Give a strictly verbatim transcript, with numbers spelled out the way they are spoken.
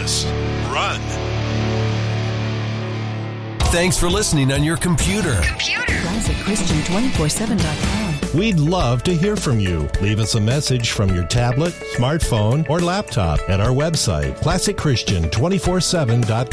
dangerous. Run. Thanks for listening on your computer. Computer. Classic Christian two four seven dot com. We'd love to hear from you. Leave us a message from your tablet, smartphone, or laptop at our website, classic christian two four seven dot com.